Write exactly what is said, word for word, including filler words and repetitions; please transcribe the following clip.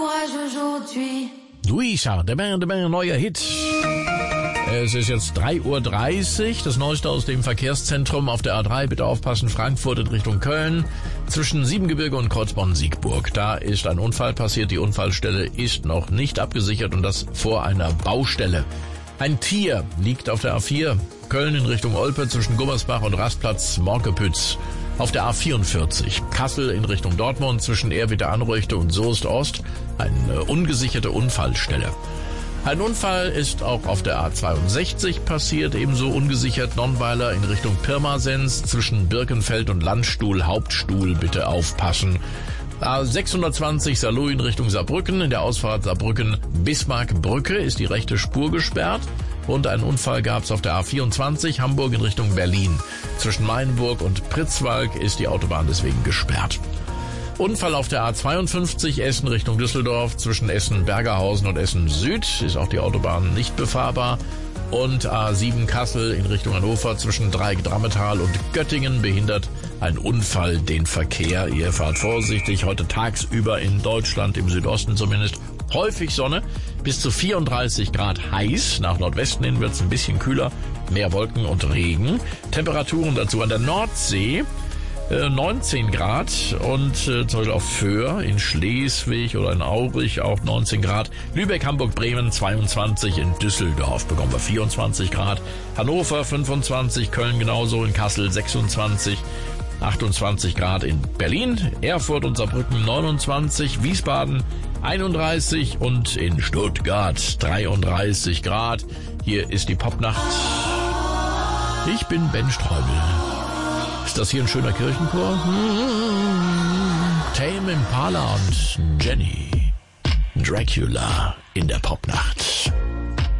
courage aujourd'hui. Luisa, der Bär, der Bär, neuer Hit. Es ist jetzt drei Uhr dreißig, das Neueste aus dem Verkehrszentrum auf der A drei. Bitte aufpassen, Frankfurt in Richtung Köln. Zwischen Siebengebirge und Kreuzborn-Siegburg. Da ist ein Unfall passiert. Die Unfallstelle ist noch nicht abgesichert und das vor einer Baustelle. Ein Tier liegt auf der A vier. Köln in Richtung Olpe zwischen Gummersbach und Rastplatz Morkepütz. Auf der A vierundvierzig. Kassel in Richtung Dortmund zwischen Ehrwitter-Anreuchte und Soest-Ost. Eine ungesicherte Unfallstelle. Ein Unfall ist auch auf der A zweiundsechzig passiert, ebenso ungesichert Nonnweiler in Richtung Pirmasens zwischen Birkenfeld und Landstuhl Hauptstuhl, bitte aufpassen. A sechshundertzwanzig Saarlouis in Richtung Saarbrücken, in der Ausfahrt Saarbrücken-Bismarck-Brücke ist die rechte Spur gesperrt und einen Unfall gab es auf der A vierundzwanzig Hamburg in Richtung Berlin. Zwischen Mainburg und Pritzwalk ist die Autobahn deswegen gesperrt. Unfall auf der A zweiundfünfzig Essen Richtung Düsseldorf zwischen Essen-Bergerhausen und Essen-Süd ist auch die Autobahn nicht befahrbar. Und A sieben Kassel in Richtung Hannover zwischen Dreieck-Drammetal und Göttingen behindert ein Unfall den Verkehr. Ihr fahrt vorsichtig, heute tagsüber in Deutschland, im Südosten zumindest, häufig Sonne, bis zu vierunddreißig Grad heiß. Nach Nordwesten hin wird es ein bisschen kühler, mehr Wolken und Regen. Temperaturen dazu an der Nordsee. neunzehn Grad und äh, zum Beispiel auf Föhr in Schleswig oder in Aurich auch neunzehn Grad. Lübeck, Hamburg, Bremen zweiundzwanzig, in Düsseldorf bekommen wir vierundzwanzig Grad. Hannover fünfundzwanzig, Köln genauso, in Kassel sechsundzwanzig, achtundzwanzig Grad in Berlin, Erfurt und Saarbrücken neunundzwanzig, Wiesbaden einunddreißig und in Stuttgart dreiunddreißig Grad. Hier ist die Popnacht. Ich bin Ben Streubel. Ist das hier ein schöner Kirchenchor? Tame Impala und Jenny. Dracula in der Popnacht.